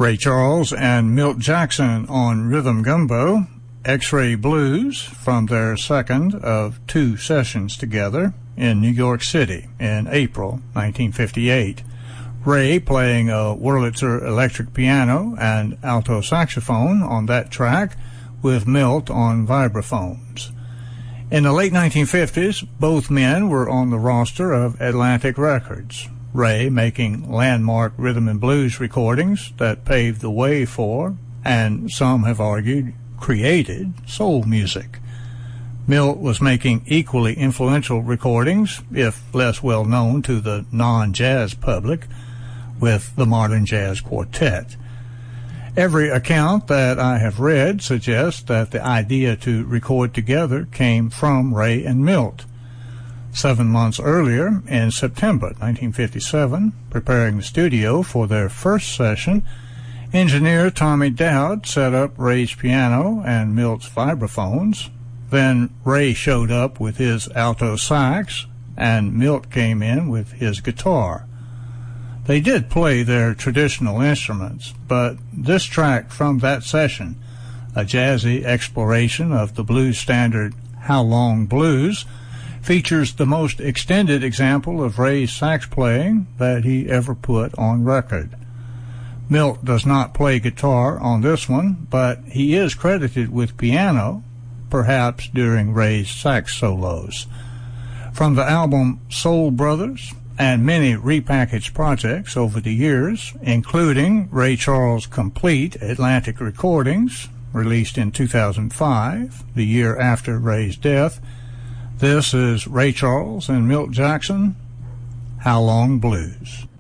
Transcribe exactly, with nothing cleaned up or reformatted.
Ray Charles and Milt Jackson on Rhythm Gumbo, X-Ray Blues, from their second of two sessions together in New York City in April nineteen fifty-eight. Ray playing a Wurlitzer electric piano and alto saxophone on that track, with Milt on vibraphones. In the late nineteen fifties, both men were on the roster of Atlantic Records, Ray making landmark rhythm and blues recordings that paved the way for, and some have argued, created, soul music. Milt was making equally influential recordings, if less well known to the non-jazz public, with the Modern Jazz Quartet. Every account that I have read suggests that the idea to record together came from Ray and Milt. Seven months earlier, in September nineteen fifty-seven, preparing the studio for their first session, engineer Tommy Dowd set up Ray's piano and Milt's vibraphones. Then Ray showed up with his alto sax, and Milt came in with his guitar. They did play their traditional instruments, but this track from that session, a jazzy exploration of the blues standard How Long Blues, features the most extended example of Ray's sax playing that he ever put on record. Milt does not play guitar on this one, but he is credited with piano, perhaps during Ray's sax solos. From the album Soul Brothers and many repackaged projects over the years, including Ray Charles' complete Atlantic recordings, released in two thousand five, the year after Ray's death, this is Ray Charles and Milt Jackson, How Long Blues.